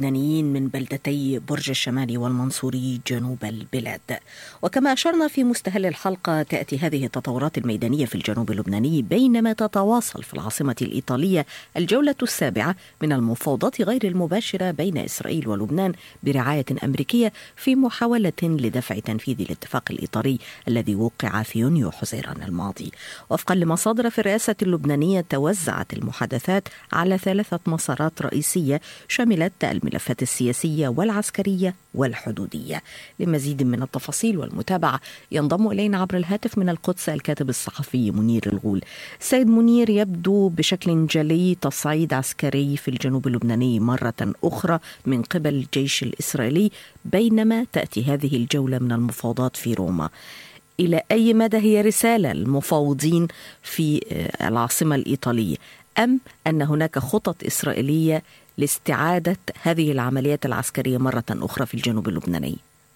اللبنانيين من بلدتي برج الشمال والمنصوري جنوب البلاد. وكما أشرنا في مستهل الحلقة، تأتي هذه التطورات الميدانية في الجنوب اللبناني بينما تتواصل في العاصمة الإيطالية الجولة السابعة من المفاوضات غير المباشرة بين إسرائيل ولبنان برعاية أمريكية في محاولة لدفع تنفيذ الاتفاق الإطاري الذي وقع في يونيو حزيران الماضي. وفقا لمصادر في الرئاسة اللبنانية، توزعت المحادثات على 3 مسارات رئيسية شملت الملفات السياسية والعسكرية والحدودية. لمزيد من التفاصيل والمتابعة ينضم إلينا عبر الهاتف من القدس الكاتب الصحفي منير الغول. سيد منير، يبدو بشكل جلي تصعيد عسكري في الجنوب اللبناني مرة أخرى من قبل الجيش الإسرائيلي، بينما تأتي هذه الجولة من المفاوضات في روما. إلى أي مدى هي رسالة المفاوضين في العاصمة الإيطالية، أم أن هناك خطط إسرائيلية لاستعادة هذه العمليات العسكرية مرة أخرى في الجنوب اللبناني؟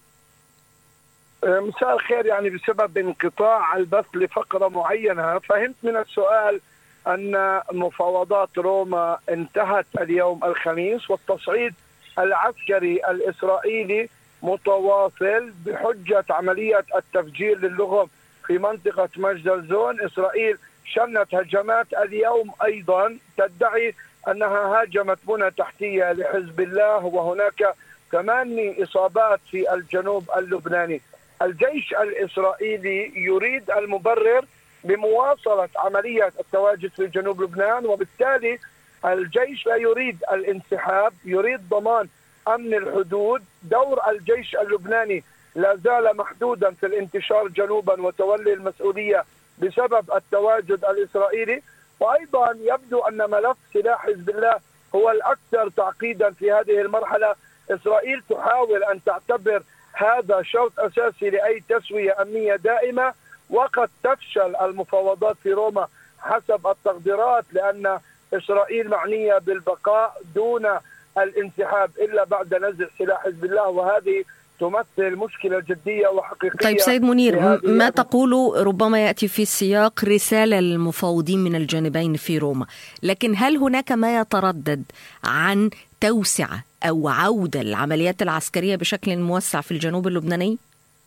مساء الخير. بسبب انقطاع البث لفقرة معينة فهمت من السؤال أن مفاوضات روما انتهت اليوم الخميس، والتصعيد العسكري الإسرائيلي متواصل بحجة عملية التفجير للغم في منطقة مجدل. إسرائيل شنت هجمات اليوم أيضا تدعي أنها هاجمت بنى تحتية لحزب الله، وهناك 8 إصابات في الجنوب اللبناني. الجيش الإسرائيلي يريد المبرر بمواصلة عملية التواجد في جنوب لبنان، وبالتالي الجيش لا يريد الانسحاب، يريد ضمان أمن الحدود. دور الجيش اللبناني لا زال محدودا في الانتشار جنوبا وتولي المسؤولية بسبب التواجد الإسرائيلي. وأيضا يبدو أن ملف سلاح حزب الله هو الأكثر تعقيدا في هذه المرحلة. إسرائيل تحاول أن تعتبر هذا شرط أساسي لأي تسوية أمنية دائمة، وقد تفشل المفاوضات في روما حسب التقديرات، لأن إسرائيل معنية بالبقاء دون الانسحاب إلا بعد نزع سلاح حزب الله، وهذه تمثل مشكلة جدية وحقيقية. طيب سيد منير، ما تقول ربما يأتي في سياق رسالة للمفاوضين من الجانبين في روما، لكن هل هناك ما يتردد عن توسعة أو عودة العمليات العسكرية بشكل موسع في الجنوب اللبناني؟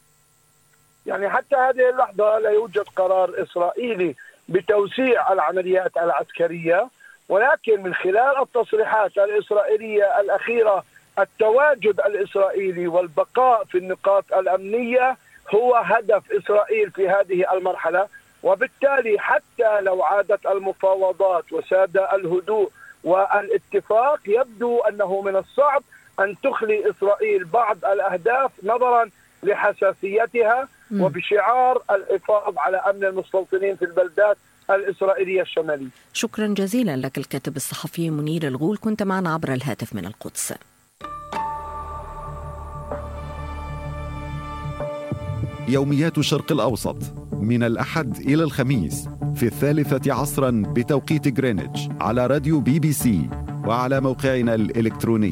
حتى هذه اللحظة لا يوجد قرار إسرائيلي بتوسيع العمليات العسكرية، ولكن من خلال التصريحات الإسرائيلية الأخيرة التواجد الإسرائيلي والبقاء في النقاط الأمنية هو هدف إسرائيل في هذه المرحلة. وبالتالي حتى لو عادت المفاوضات وساد الهدوء والاتفاق، يبدو أنه من الصعب أن تخلي إسرائيل بعض الأهداف نظرا لحساسيتها وبشعار الحفاظ على أمن المستوطنين في البلدات الإسرائيلية الشمالية. شكرا جزيلا لك الكاتب الصحفي منير الغول، كنت معنا عبر الهاتف من القدس. يوميات الشرق الأوسط من الأحد إلى الخميس في 3 عصرا بتوقيت غرينتش على راديو BBC وعلى موقعنا الإلكتروني.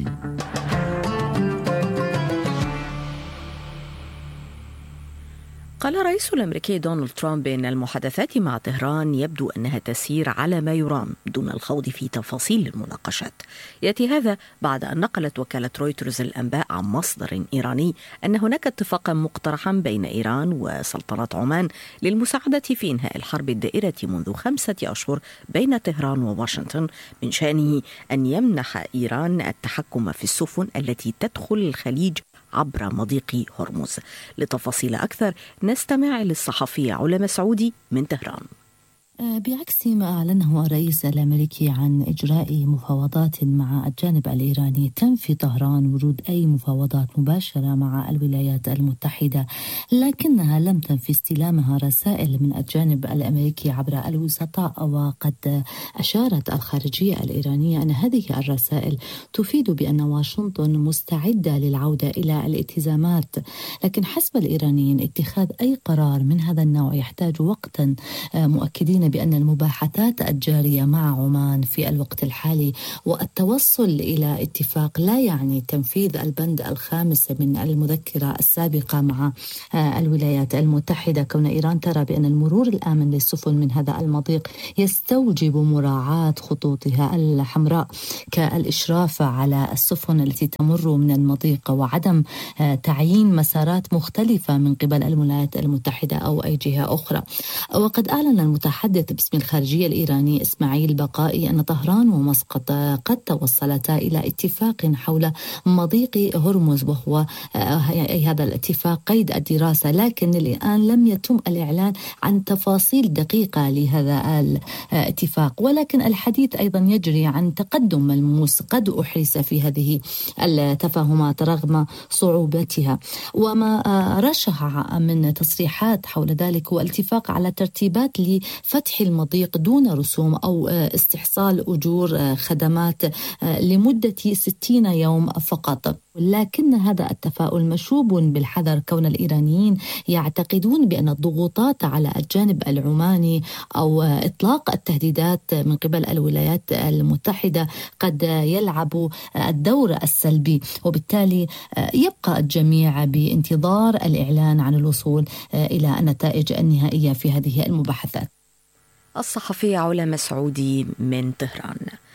قال الرئيس الأمريكي دونالد ترامب إن المحادثات مع طهران يبدو أنها تسير على ما يرام دون الخوض في تفاصيل المناقشات. يأتي هذا بعد أن نقلت وكالة رويترز الأنباء عن مصدر إيراني أن هناك اتفاقا مقترحا بين إيران وسلطنة عمان للمساعدة في إنهاء الحرب الدائرة منذ 5 أشهر بين طهران وواشنطن، من شأنه أن يمنح إيران التحكم في السفن التي تدخل الخليج عبر مضيق هرمز. لتفاصيل أكثر نستمع للصحفية علا مسعودي من طهران. بعكس ما أعلنه الرئيس الأمريكي عن إجراء مفاوضات مع الجانب الإيراني، تنفي طهران وجود أي مفاوضات مباشرة مع الولايات المتحدة، لكنها لم تنفي استلامها رسائل من الجانب الأمريكي عبر الوسطاء. وقد أشارت الخارجية الإيرانية أن هذه الرسائل تفيد بأن واشنطن مستعدة للعودة إلى الالتزامات، لكن حسب الإيرانيين اتخاذ أي قرار من هذا النوع يحتاج وقتا. مؤكدين يعتقدون بأن المباحثات الجارية مع عمان في الوقت الحالي والتوصل إلى اتفاق لا يعني تنفيذ البند الخامس من المذكرة السابقة مع الولايات المتحدة، كون إيران ترى بأن المرور الآمن للسفن من هذا المضيق يستوجب مراعاة خطوطها الحمراء كالإشراف على السفن التي تمر من المضيق وعدم تعيين مسارات مختلفة من قبل الولايات المتحدة أو أي جهة أخرى. وقد أعلن المتحدث باسم الخارجية الإيراني إسماعيل بقائي أن طهران ومسقط قد توصلتا إلى اتفاق حول مضيق هرمز، وهو هذا الاتفاق قيد الدراسة، لكن الآن لم يتم الإعلان عن تفاصيل دقيقة لهذا الاتفاق. ولكن الحديث أيضا يجري عن تقدم ملموس قد أحرز في هذه التفاهمات رغم صعوبتها. وما رشح من تصريحات حول ذلك هو الاتفاق على ترتيبات لفتح المضيق دون رسوم أو استحصال أجور خدمات لمدة 60 يوم فقط. لكن هذا التفاؤل مشوب بالحذر، كون الإيرانيين يعتقدون بأن الضغوطات على الجانب العماني أو إطلاق التهديدات من قبل الولايات المتحدة قد يلعب الدور السلبي، وبالتالي يبقى الجميع بانتظار الإعلان عن الوصول إلى النتائج النهائية في هذه المباحثات. الصحفية علا مسعودي من طهران.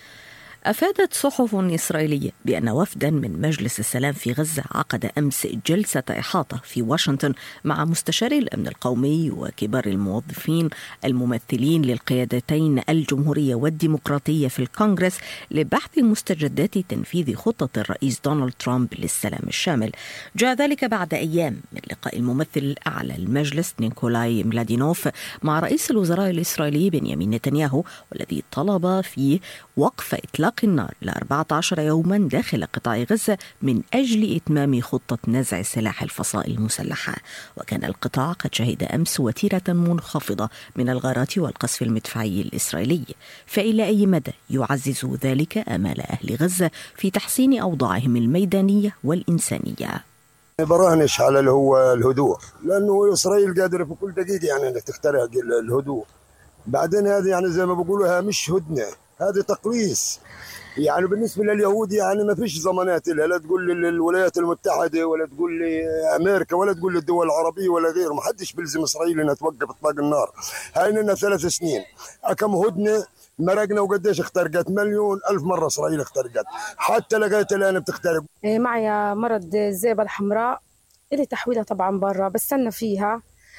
أفادت صحف إسرائيلية بأن وفدا من مجلس السلام في غزة عقد أمس جلسة إحاطة في واشنطن مع مستشاري الأمن القومي وكبار الموظفين الممثلين للقيادتين الجمهورية والديمقراطية في الكونغرس لبحث مستجدات تنفيذ خطة الرئيس دونالد ترامب للسلام الشامل. جاء ذلك بعد أيام من لقاء الممثل الأعلى للمجلس نيكولاي ملادينوف مع رئيس الوزراء الإسرائيلي بنيامين نتنياهو، والذي طلب فيه وقف إطلاق النار ل14 يوما داخل قطاع غزة من أجل إتمام خطة نزع سلاح الفصائل المسلحة. وكان القطاع قد شهد أمس وتيرة منخفضة من الغارات والقصف المدفعي الإسرائيلي، فإلى أي مدى يعزز ذلك آمال أهل غزة في تحسين أوضاعهم الميدانية والإنسانية؟ براهنش على الهدوء، لأنه إسرائيل قادرة في كل دقيقة يعني أنك تخترق الهدوء. بعدين هذه يعني زي ما بقولوا مش هدنة، هذا تقليص. يعني بالنسبة لليهود يعني ما فيش ضمانات لها، لا تقول للولايات المتحدة ولا تقول لأمريكا ولا تقول للدول العربية ولا غيره. ما حدش بيلزم إسرائيل إنها توقف إطلاق النار. هاي لنا 3 سنين كم هدنة مرقنا وقديش اخترقت؟ 1,000,000 مرة إسرائيل اخترقت، حتى لغاية الآن بتخترق. معي مرض الذئبة الحمراء، إلي تحويلها طبعا برا بستنى فيها،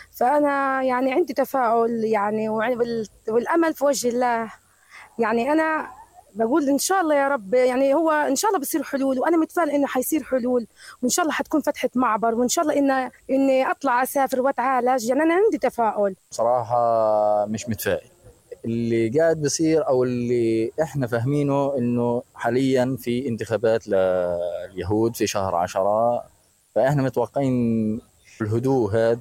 فأنا يعني عندي تفاؤل يعني والأمل في وجه الله. يعني أنا بقول إن شاء الله يا رب، يعني هو إن شاء الله بيصير حلول، وأنا متفائل إنه حيصير حلول، وإن شاء الله حتكون فتحة معبر، وإن شاء الله إني أطلع أسافر وأتعالج. يعني أنا عندي تفاؤل. صراحة مش متفائل. اللي قاعد بيصير أو اللي إحنا فاهمينه إنه حاليا في انتخابات لليهود في شهر 10، فإحنا متوقعين الهدوء هذا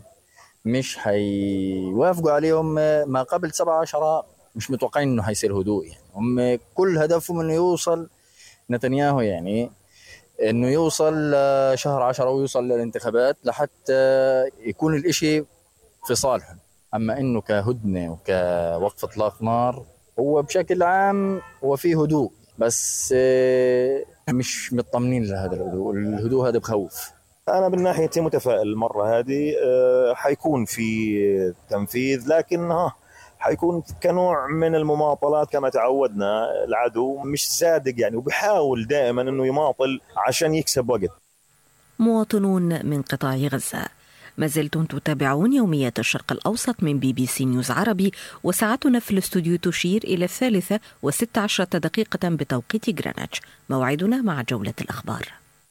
مش حيوافقوا عليهم ما قبل 7/10. مش متوقعين إنه حيصير هدوء، يعني هم كل هدفهم إنه يوصل نتنياهو، يعني إنه يوصل شهر 10 ويوصل للانتخابات لحتى يكون الإشي في صالحهم. أما إنه كهدنة وكوقف إطلاق نار هو بشكل عام هو فيه هدوء، بس مش مطمنين لهذا الهدوء. الهدوء هذا بخوف. أنا بالناحية متفائل المرة هذه، حيكون في تنفيذ، لكن حيكون كنوع من المماطلات كما تعودنا. العدو مش صادق يعني، وبيحاول دائما أنه يماطل عشان يكسب وقت. مواطنون من قطاع غزة، ما زلتم تتابعون يوميات الشرق الأوسط من BBC نيوز عربي، وساعتنا في الاستوديو تشير إلى 3:16 بتوقيت غرينتش. موعدنا مع جولة الأخبار.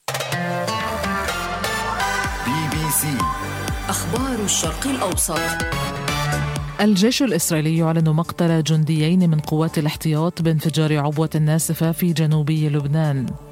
BBC أخبار الشرق الأوسط. الجيش الإسرائيلي يعلن مقتل جنديين من قوات الاحتياط بانفجار عبوة ناسفة في جنوب لبنان.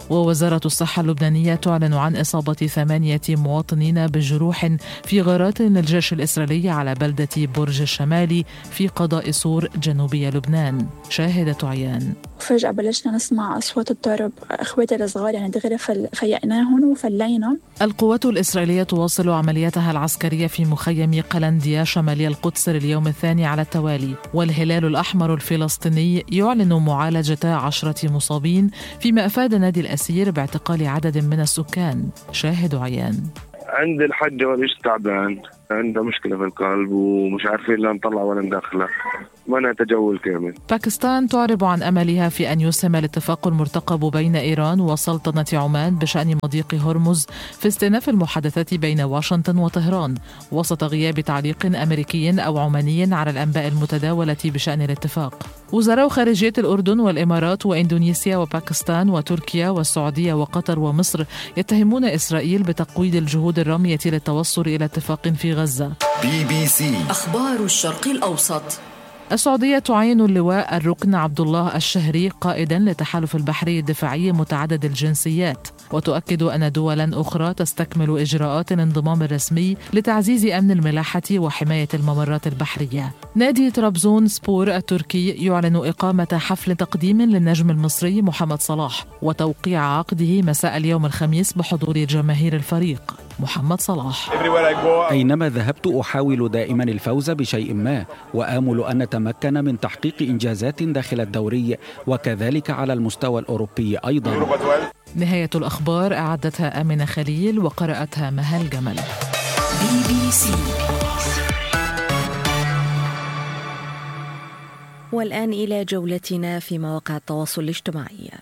ووزارة الصحة اللبنانية تعلن عن إصابة 8 مواطنين بجروح في غارات للجيش الإسرائيلي على بلدة برج الشمالي في قضاء سور جنوبي لبنان. شاهدة عيان. فجأة بلشنا نسمع أصوات الضرب، إخواتي الصغار يعني دغري فيقناهم وفلينا. القوات الإسرائيلية تواصل عملياتها العسكرية في مخيم قلنديا شمالي القدس لليوم الثاني على التوالي، والهلال الأحمر الفلسطيني يعلن معالجة 10 مصابين، فيما أفاد نادي الأسير باعتقال عدد من السكان. شاهد عيان. عند الحج وليش تعبان، عنده مشكلة في القلب ومش عارفين لا نطلع ولا ندخله، منع تجول كامل. باكستان تعرب عن أملها في أن يسهم الاتفاق المرتقب بين إيران وسلطنة عمان بشأن مضيق هرمز في استئناف المحادثات بين واشنطن وطهران، وسط غياب تعليق أمريكي أو عماني على الأنباء المتداولة بشأن الاتفاق. وزراء خارجية الأردن والإمارات وإندونيسيا وباكستان وتركيا والسعودية وقطر ومصر يتهمون إسرائيل بتقويض الجهود الرامية للتوصل إلى اتفاق في غزة. BBC أخبار الشرق الأوسط. السعودية تعين اللواء الركن عبد الله الشهري قائدا لتحالف البحري الدفاعي متعدد الجنسيات، وتؤكد أن دولا أخرى تستكمل إجراءات الانضمام الرسمي لتعزيز أمن الملاحة وحماية الممرات البحرية. نادي طرابزون سبور التركي يعلن إقامة حفل تقديم للنجم المصري محمد صلاح وتوقيع عقده مساء اليوم الخميس بحضور جماهير الفريق. محمد صلاح. أينما ذهبت أحاول دائما الفوز بشيء ما، وآمل أن نتمكن من تحقيق إنجازات داخل الدوري وكذلك على المستوى الأوروبي أيضا. نهاية الأخبار أعدتها آمنة خليل وقرأتها مهال جمل. BBC. والآن إلى جولتنا في مواقع التواصل الاجتماعي.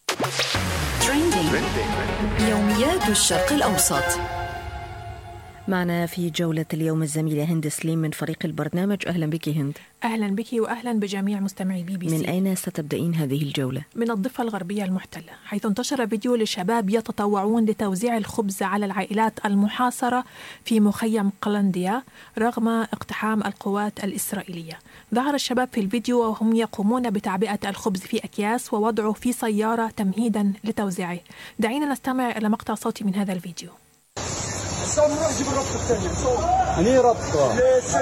يوميات الشرق الأوسط. معنا في جولة اليوم الزميلة هند سليم من فريق البرنامج. أهلا بك هند. أهلا بك وأهلا بجميع مستمعي BBC. من أين ستبدأين هذه الجولة؟ من الضفة الغربية المحتلة، حيث انتشر فيديو لشباب يتطوعون لتوزيع الخبز على العائلات المحاصرة في مخيم قلنديا رغم اقتحام القوات الإسرائيلية. ظهر الشباب في الفيديو وهم يقومون بتعبئة الخبز في أكياس ووضعه في سيارة تمهيدا لتوزيعه. دعينا نستمع إلى مقطع صوتي من هذا الفيديو. نروح نجيب الربطة الثانية. هني ربطة.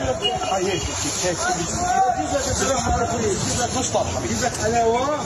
مش طرحة. بجيب لك حلاوة.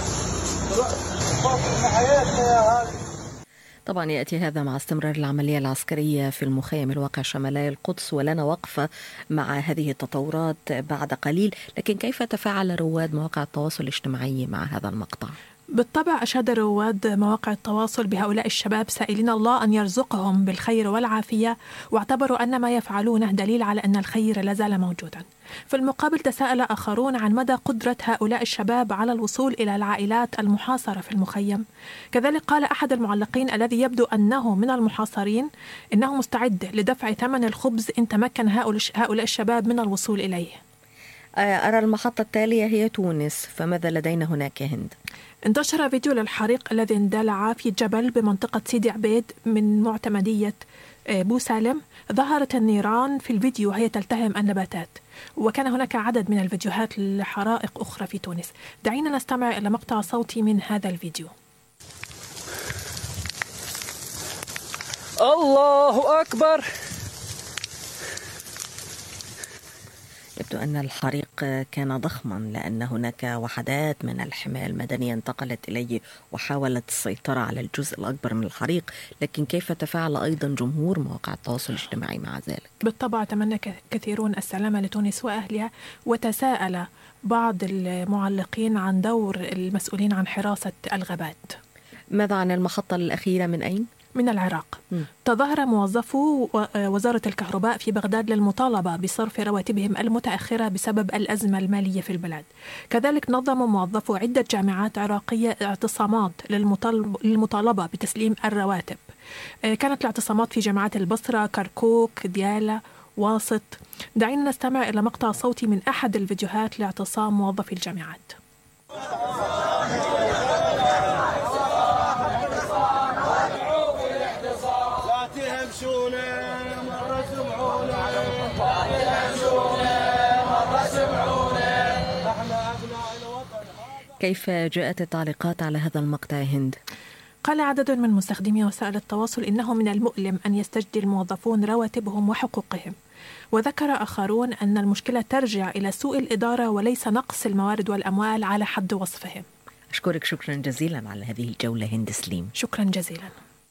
طبعا يأتي هذا مع استمرار العملية العسكرية في المخيم الواقع شمالي القدس، ولنا وقفة مع هذه التطورات بعد قليل، لكن كيف تفاعل رواد مواقع التواصل الاجتماعي مع هذا المقطع؟ بالطبع أشاد رواد مواقع التواصل بهؤلاء الشباب سائلين الله أن يرزقهم بالخير والعافية، واعتبروا أن ما يفعلونه دليل على أن الخير لازال موجودا. في المقابل تساءل آخرون عن مدى قدرة هؤلاء الشباب على الوصول إلى العائلات المحاصرة في المخيم. كذلك قال أحد المعلقين الذي يبدو أنه من المحاصرين إنه مستعد لدفع ثمن الخبز إن تمكن هؤلاء الشباب من الوصول إليه. أرى المحطة التالية هي تونس، فماذا لدينا هناك هند؟ انتشر فيديو للحريق الذي اندلع في جبل بمنطقة سيدي عبيد من معتمدية بوسالم. ظهرت النيران في الفيديو وهي تلتهم النباتات، وكان هناك عدد من الفيديوهات لحرائق أخرى في تونس. دعينا نستمع إلى مقطع صوتي من هذا الفيديو. الله أكبر. يبدو أن الحريق كان ضخما، لأن هناك وحدات من الحماية المدنية انتقلت إليه وحاولت السيطرة على الجزء الأكبر من الحريق، لكن كيف تفاعل أيضا جمهور مواقع التواصل الاجتماعي مع ذلك؟ بالطبع تمنى كثيرون السلامة لتونس وأهلها، وتساءل بعض المعلقين عن دور المسؤولين عن حراسة الغابات. ماذا عن المحطة الأخيرة من أين؟ من العراق. تظاهر موظفو وزارة الكهرباء في بغداد للمطالبة بصرف رواتبهم المتأخرة بسبب الأزمة المالية في البلاد. كذلك نظم موظفو عدة جامعات عراقية اعتصامات للمطالبة بتسليم الرواتب. كانت الاعتصامات في جامعات البصرة، كركوك، ديالى، واسط. دعينا نستمع إلى مقطع صوتي من أحد الفيديوهات لاعتصام موظفي الجامعات. كيف جاءت التعليقات على هذا المقطع هند؟ قال عدد من مستخدمي وسائل التواصل إنه من المؤلم أن يستجدي الموظفون رواتبهم وحقوقهم، وذكر آخرون أن المشكلة ترجع إلى سوء الإدارة وليس نقص الموارد والأموال على حد وصفهم. أشكرك شكرا جزيلا على هذه الجولة هند سليم. شكرا جزيلا.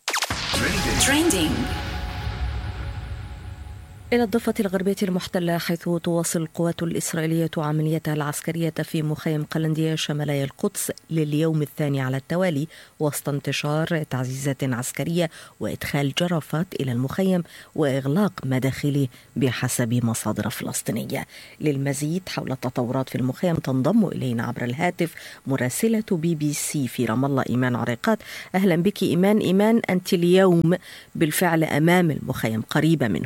إلى الضفة الغربية المحتلة، حيث تواصل القوات الإسرائيلية عملياتها العسكرية في مخيم قلندية شمالي القدس لليوم الثاني على التوالي، وسط انتشار تعزيزات عسكرية وإدخال جرافات إلى المخيم وإغلاق مداخله بحسب مصادر فلسطينية. للمزيد حول التطورات في المخيم تنضم إلينا عبر الهاتف مراسلة BBC في رام الله إيمان عريقات. أهلا بك إيمان. أنت اليوم بالفعل أمام المخيم، قريبة منه.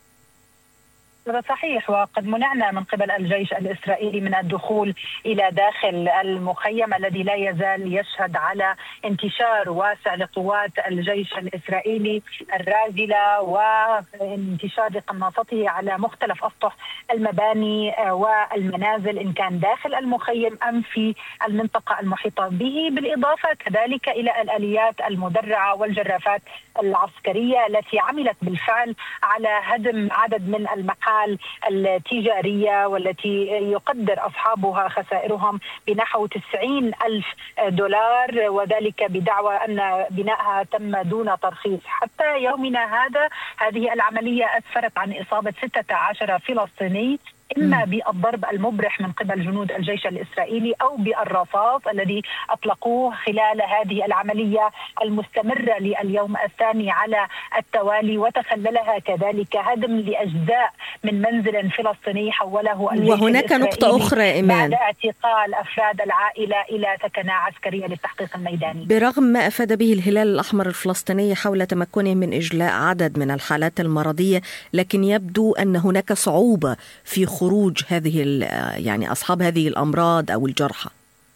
صحيح، وقد منعنا من قبل الجيش الإسرائيلي من الدخول إلى داخل المخيم الذي لا يزال يشهد على انتشار واسع لقوات الجيش الإسرائيلي الرازلة وانتشار قناصته على مختلف أسطح المباني والمنازل، إن كان داخل المخيم أم في المنطقة المحيطة به، بالإضافة كذلك إلى الآليات المدرعة والجرافات العسكرية التي عملت بالفعل على هدم عدد من المحال التجارية والتي يقدر أصحابها خسائرهم بنحو 90,000 دولار، وذلك بدعوى أن بنائها تم دون ترخيص. حتى يومنا هذا هذه العملية أسفرت عن إصابة 16 فلسطيني، إما بالضرب المبرح من قبل جنود الجيش الإسرائيلي أو بالرصاص الذي أطلقوه خلال هذه العملية المستمرة لليوم الثاني على التوالي، وتخللها كذلك هدم لأجزاء من منزل فلسطيني حوله الجيش وهناك نقطة أخرى إيمان، بعد اعتقال أفراد العائلة إلى ثكنة عسكرية للتحقيق الميداني. برغم ما أفاد به الهلال الأحمر الفلسطيني حول تمكنه من إجلاء عدد من الحالات المرضية، لكن يبدو أن هناك صعوبة في خروج هذه يعني أصحاب هذه الأمراض أو الجرحى.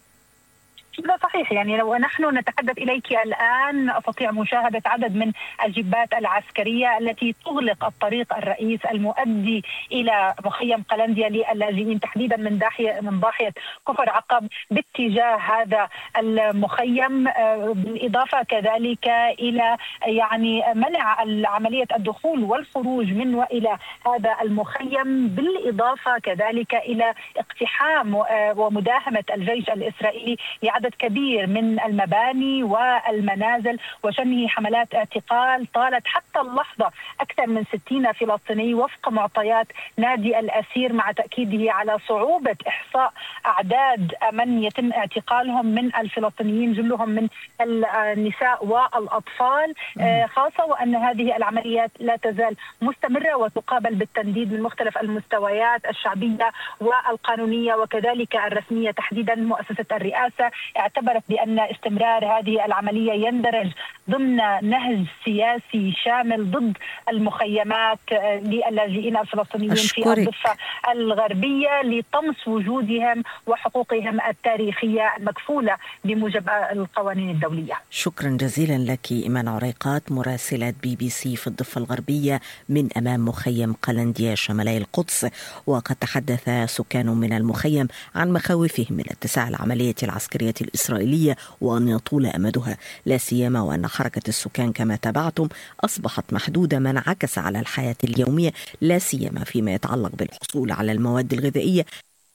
لا صحيح، يعني لو نحن نتحدث إليك الآن أستطيع مشاهدة عدد من الجبات العسكرية التي تغلق الطريق الرئيس المؤدي إلى مخيم قلندية للاجئين، تحديدا من ضاحية كفر عقب باتجاه هذا المخيم، بالإضافة كذلك إلى يعني منع عملية الدخول والخروج من وإلى هذا المخيم، بالإضافة كذلك إلى اقتحام ومداهمة الجيش الإسرائيلي لعدد كبير من المباني والمنازل وشنه حملات اعتقال طالت حتى اللحظة أكثر من 60 فلسطيني وفق معطيات نادي الأسير، مع تأكيده على صعوبة إحصاء أعداد من يتم اعتقالهم من الفلسطينيين، جلهم من النساء والأطفال، خاصة وأن هذه العمليات لا تزال مستمرة وتقابل بالتنديد من مختلف المستويات الشعبية والقانونية وكذلك الرسمية. تحديدا مؤسسة الرئاسة اعتبرت بأن استمرار هذه العملية يندرج ضمن نهج سياسي شامل ضد المخيمات للاجئين الفلسطينيين في الضفة الغربية لطمس وجودهم وحقوقهم التاريخية المكفولة بموجب القوانين الدولية. شكرا جزيلا لك إيمان عريقات مراسلة BBC في الضفة الغربية من أمام مخيم قلندية شمالي القدس. وقد تحدث سكان من المخيم عن مخاوفهم من اتساع العملية العسكرية الإسرائيلية وأن يطول أمدها، لا سيما وأن حركة السكان كما تابعتم أصبحت محدودة، ما انعكس على الحياة اليومية لا سيما فيما يتعلق بالحصول على المواد الغذائية،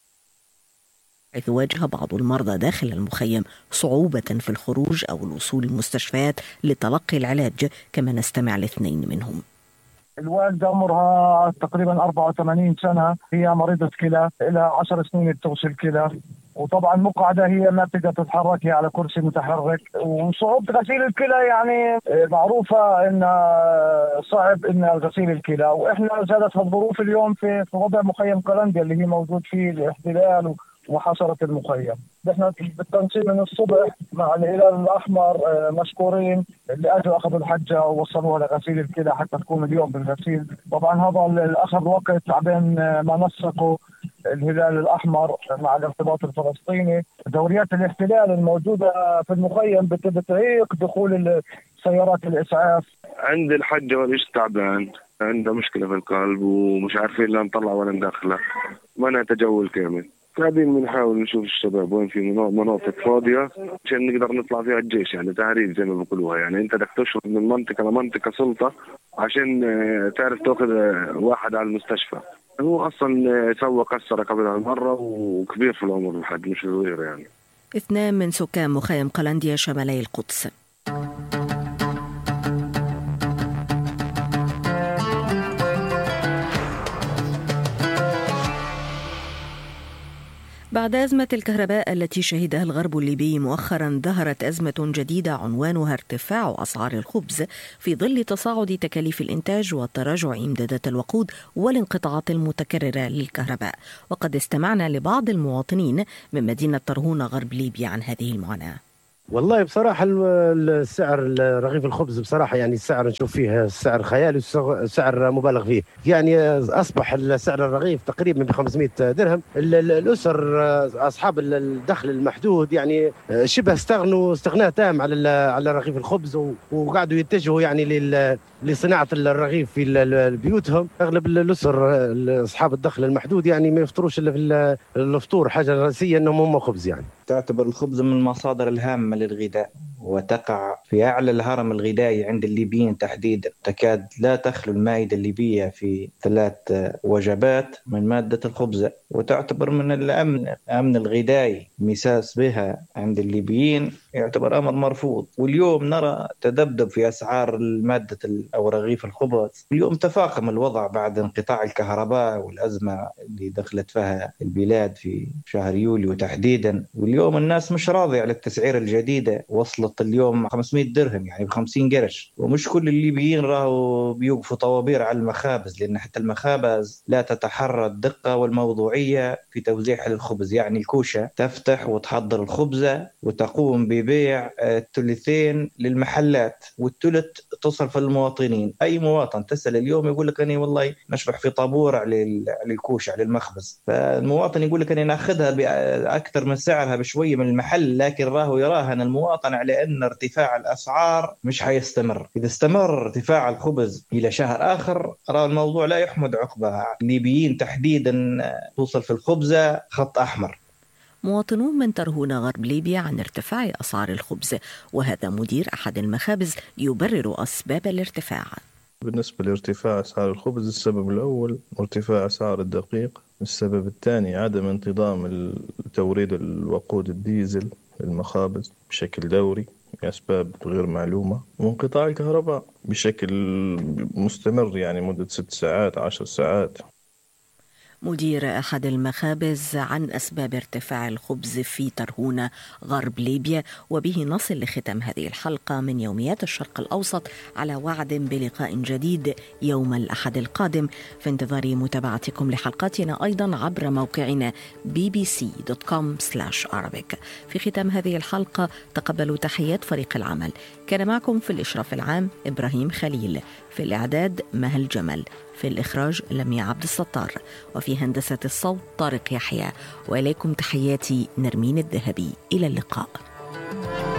حيث واجه بعض المرضى داخل المخيم صعوبة في الخروج أو الوصول للمستشفيات لتلقي العلاج، كما نستمع لاثنين منهم. الوالدة عمرها تقريبا 84 سنة، هي مريضة كلى، لها 10 سنين بتغسل كلى، وطبعا مقعدة، هي ما بتقدر تتحرك، هي على كرسي متحرك، وصعوبة غسيل الكلى يعني معروفة إن صعب إن غسيل الكلى. وإحنا زادت الظروف اليوم في وضع مخيم قلندية اللي هي موجود فيه الاحتلال وحصرة المخيم. نحن بالتنسيق من الصبح مع الهلال الأحمر مشكورين اللي أجوا أخذوا الحجة ووصلوها لغسيل الكلى حتى تكون اليوم بالغسيل. طبعا هذا أخذ وقت عبين ما نسقوا الهلال الأحمر مع الارتباط الفلسطيني. دوريات الاحتلال الموجودة في المخيم بتعيق دخول سيارات الإسعاف. عند الحجة والإيش تعبان، عنده مشكلة في القلب ومش عارفين لا نطلع ولا ندخله، ما تجول كامل. قاعدين بنحاول نشوف الشباب وين في مناطق فاضية عشان نقدر نطلع فيها الجيش، يعني تعريف زي ما بيقولوها. يعني انت بدك تشرب من منطقة لمنطقة سلطة عشان تعرف تاخذ واحد على المستشفى. هو اصلا سوى كسرة قبل المرة وكبير في العمر الحد مش صغير يعني. 2 من سكان مخيم قلنديا شمالي القدس. بعد أزمة الكهرباء التي شهدها الغرب الليبي مؤخرا، ظهرت أزمة جديدة عنوانها ارتفاع أسعار الخبز في ظل تصاعد تكاليف الإنتاج وتراجع إمدادات الوقود والانقطاعات المتكررة للكهرباء. وقد استمعنا لبعض المواطنين من مدينة طرهونة غرب ليبيا عن هذه المعاناة. والله بصراحة السعر رغيف الخبز بصراحة يعني السعر نشوف فيه السعر خيالي وسعر مبالغ فيه. يعني أصبح السعر الرغيف تقريبا ب 500 درهم. الأسر أصحاب الدخل المحدود يعني شبه استغناء تام على رغيف الخبز، وقعدوا يتجهوا يعني لصناعة الرغيف في بيوتهم. أغلب الأسر أصحاب الدخل المحدود يعني ما يفطروش إلا في الفطور، حاجة رئيسية أنهم هم خبز. يعني تعتبر الخبز من المصادر الهامة للغذاء، وتقع في أعلى الهرم الغذائي عند الليبيين تحديدا. تكاد لا تخلو المائدة الليبية في 3 وجبات من مادة الخبز، وتعتبر من الأمن الغذائي. مساس بها عند الليبيين يعتبر أمر مرفوض. واليوم نرى تذبذب في أسعار مادة أو رغيف الخبز. اليوم تفاقم الوضع بعد انقطاع الكهرباء والأزمة اللي دخلت فيها البلاد في شهر يوليو تحديدا. واليوم الناس مش راضية على التسعير الجديدة، وصلت اليوم 500 درهم يعني ب50 قرش. ومش كل الليبيين راهو بيوقفوا طوابير على المخابز، لأن حتى المخابز لا تتحرى الدقة والموضوعية في توزيع الخبز. يعني الكوشة تفتح وتحضر الخبزة وتقوم ببيع الثلثين للمحلات والثلث تصرف المواطنين. أي مواطن تسأل اليوم يقول لك أنا والله نشبح في طابور على الكوشة على المخبز، فالمواطن يقول لك أنا ناخذها بأكثر من سعرها بشوية من المحل، لكن راهو يراهن المواطن على أن ارتفاع الأسعار مش هيستمر. إذا استمر ارتفاع الخبز إلى شهر آخر راه الموضوع لا يحمد عقبه. الليبيين تحديدا توصل في الخبزة خط أحمر. مواطنون من طرهونة غرب ليبيا عن ارتفاع أسعار الخبز، وهذا مدير أحد المخابز يبرر أسباب الارتفاع. بالنسبة لارتفاع أسعار الخبز، السبب الأول ارتفاع أسعار الدقيق، السبب الثاني عدم انتظام توريد الوقود الديزل للمخابز بشكل دوري لأسباب غير معلومة، وانقطاع الكهرباء بشكل مستمر يعني مدة 6 ساعات 10 ساعات. مدير أحد المخابز عن أسباب ارتفاع الخبز في طرهونة غرب ليبيا. وبه نصل لختام هذه الحلقة من يوميات الشرق الأوسط، على وعد بلقاء جديد يوم الأحد القادم. في انتظار متابعتكم لحلقاتنا أيضا عبر موقعنا bbc.com/Arabic. في ختام هذه الحلقة تقبلوا تحيات فريق العمل. كان معكم في الإشراف العام إبراهيم خليل، في الإعداد مهل جمل، في الإخراج لميا عبد الستار، وفي هندسة الصوت طارق يحيى. وإليكم تحياتي نرمين الذهبي. إلى اللقاء.